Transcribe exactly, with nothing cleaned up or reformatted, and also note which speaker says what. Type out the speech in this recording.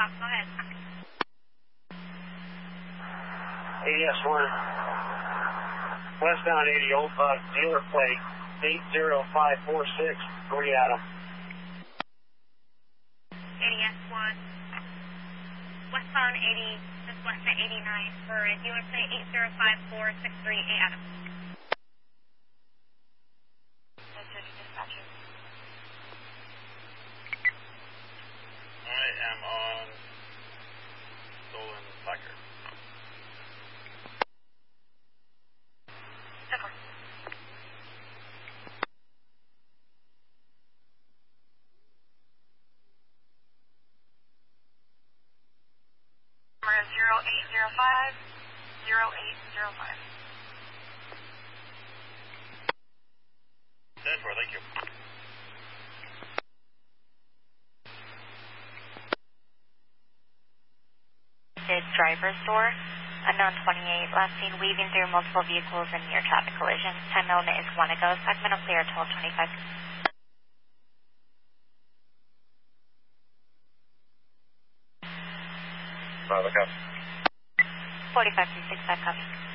Speaker 1: stop. Go ahead.
Speaker 2: A D S one. Westbound eighty, Old Buck, dealer plate, eight zero five four six, where you at 'em?
Speaker 1: A D S one. Westbound eighty, just west of eighty-nine for a dealer plate eight zero five four six three, A Adam.
Speaker 3: I am on stolen placard.
Speaker 1: Okay. Number zero eight zero five zero eight zero five.
Speaker 3: ten four, thank you.
Speaker 1: Driver's door, unknown twenty-eight, last seen weaving through multiple vehicles in near traffic collision. Time element is one ago, segmental clear twelve twenty-five.
Speaker 3: Uh, look up.
Speaker 1: forty-five three six five, copy.